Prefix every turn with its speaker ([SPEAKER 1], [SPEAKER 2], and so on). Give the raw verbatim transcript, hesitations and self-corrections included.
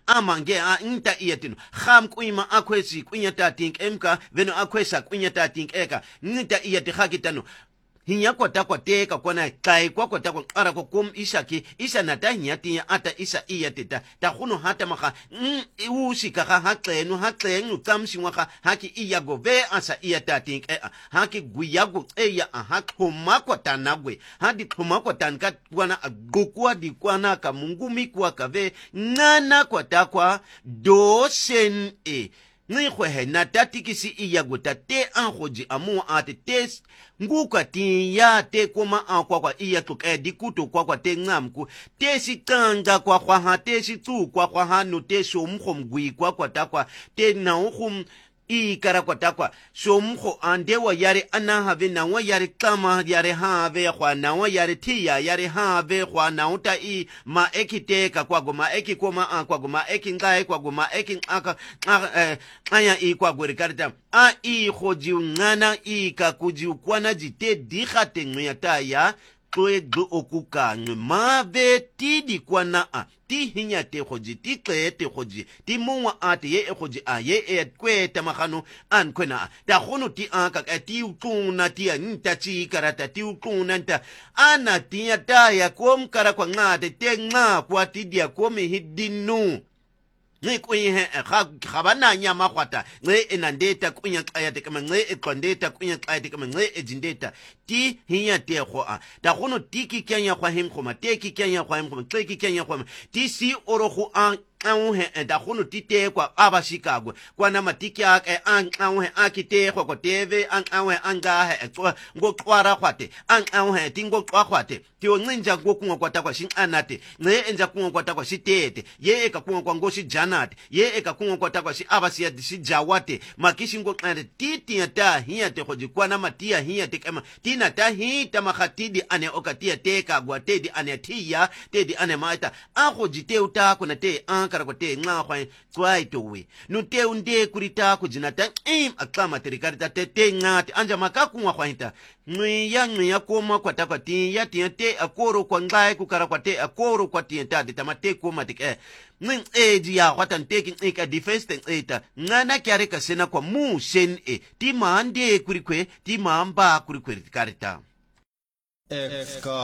[SPEAKER 1] amange a inta iyetino kham kuima akwesi kunyata tink emka veno akwesa kunyata tink eka nita iyeti khakitano hinya kwata kwateka kwana kai kwa kwata kwa ara ko kum ishaki isha nata hinya tinya ata isha iyeteta ta khuno hata maka mm, ushika ha haklenu haklenu tsamshingwa ha haki iyago ve asa iyeta tink e haki guyago eya ha khoma kwata nagwe hadi khoma kwata nka kwana agukwa di kwana ka mungumi kwa kave nana kwata kwa dosen e ngikwe na tatikisi iyago tate anhoji amu ate tes nguka ti ya te koma akwa kwa iya tuk e dikuto kwa kwa te ngamku te si kanga kwa kwa ha te si tu kwa kwa ha no te somkhom gui kwa kwa takwa te na ukhum i kara kwa takwa somkho ande wa yare ana have na wa yare kama yare have kwa na wa yare tia yare have kwa na uta i ma ekiteka kwa goma eki koma akwa goma eki ngai kwa goma eki aka eh aya i kwa gorikarta a i khoji ngana i ka kuji kwana jite dikhate ngya ya twe do okuka ma ve ti di kwana a ti hinya te khoji ti tle te khoji ti mwa ate ye khoji a ye e kweta makhano an kwena ta khono ti anka ka ti utuna ti nta chi karata ti utuna nta ana ti ta ya kom kara kwa ngate te nga kwa ti dia komi hidinu nge kuyihe khabana nyama khwata nge enandeta kunya xaya te kama nge eqondeta kunya xaya te kama nge ejindeta ti hinya te kho a ta khono tiki kenya khwa him khoma teki kenya khwa him khoma teki kenya khwa ti si orohu an auhe da khono tite kwa abashikagwe kwa na matiki ake an auhe akite kwa teve an auhe anga he ngo kwara khwate an auhe tingo kwa khwate ti oncinja ngokunga kwata kwa shin anate nge enja kunga kwata kwa shitete ye eka kunga kwa ngoshi janate ye eka kunga kwata kwa shi abasiya shi jawate makishi ngo qande titi ta hiya te khoji kwa na matia hiya te kama tina ta hita makhatidi ane okatia teka gwa tedi ane tiya tedi ane maita a khoji te uta kuna te an kara ko te nga khwa twai to we no te unde kurita ku jinata im akama terikarita te te ngati anja makaku ngwa khwa hita ngwi ya ngwi ya koma kwa takwati ya ti te akoro kwa ngai ku kara kwa te akoro kwa ti ta de tamate koma te ngin eji ya kwata nteki eka defense ten eta ngana kyare ka sena kwa mu sen e ti mande kurikwe ti mamba kurikwe karita